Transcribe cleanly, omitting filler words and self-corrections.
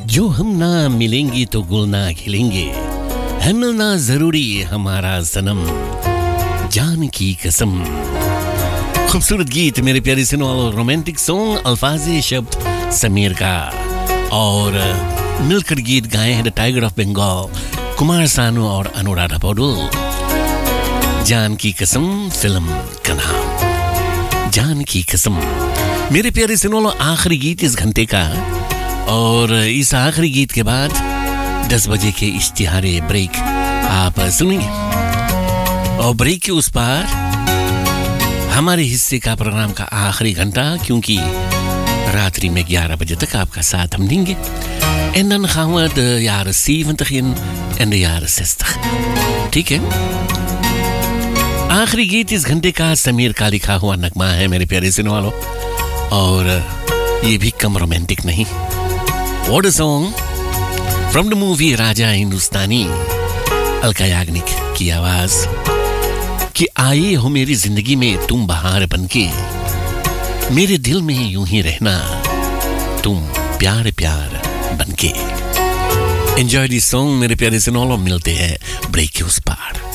जो हम ना मिलेंगे तो गुल ना खिलेंगे, है मिलना जरूरी हमारा सनम, जान की कसम। खूबसूरत गीत मेरे प्यारे सुनो, रोमांटिक सॉन्ग, अल्फाज़े शब्द समीर का, और मिलकर गीत गाए हैं the tiger of Bengal, Kumar Sanu और अनुराधा पौडुल। जान की कसम फिल्म का नाम, जान की कसम। मेरे प्यारे सुनो, आखिरी गीत इस घंटे का, और इस आखिरी गीत के बाद 10 बजे के इश्तिहारे ब्रेक आप सुनेंगे, और ब्रेक के उस पार हमारे हिस्से का प्रोग्राम का आखिरी घंटा, क्योंकि रात्रि में 11 बजे तक आपका साथ हम देंगे। En dan gaan we de jaren 70 in en de jaren 60. ठीक है? आखिरी गीत इस घंटे का समीर का लिखा हुआ नगमा है मेरे प्यारे सुनने वालों, और ये भी कम रोमांटिक नहीं। What a song from the movie Raja Hindustani, Alka Yagnik की आवाज, कि आए हो मेरी जिंदगी में तुम बहार बनके, मेरे दिल में यूं ही रहना तुम प्यार प्यार बनके। एंजॉय दिस सॉन्ग मेरे प्यारे सुनने वालों, मिलते हैं ब्रेक के उस पार।